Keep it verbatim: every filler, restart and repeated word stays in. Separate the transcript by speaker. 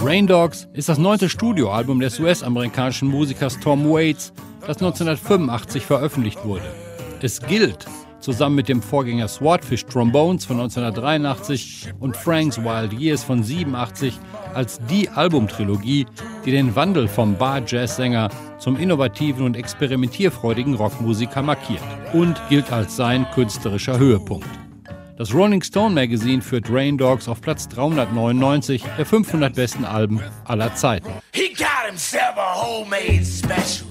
Speaker 1: Rain Dogs ist das neunte Studioalbum des U S-amerikanischen Musikers Tom Waits, das neunzehnhundertfünfundachtzig veröffentlicht wurde. Es gilt, zusammen mit dem Vorgänger Swordfish Trombones von neunzehnhundertdreiundachtzig und Frank's Wild Years von siebenundachtzig, als die Albumtrilogie, die den Wandel vom Bar-Jazz-Sänger zum innovativen und experimentierfreudigen Rockmusiker markiert und gilt als sein künstlerischer Höhepunkt. Das Rolling Stone Magazine führt Rain Dogs auf Platz dreihundertneunundneunzig der fünfhundert besten Alben aller Zeiten.
Speaker 2: He got himself a homemade special.